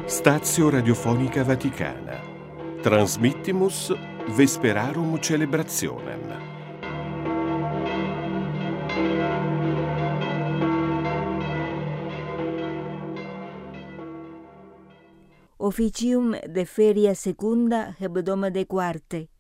Stazio Radiofonica Vaticana. Transmittimus Vesperarum Celebrationem. Officium de feria secunda hebdomadae quarte.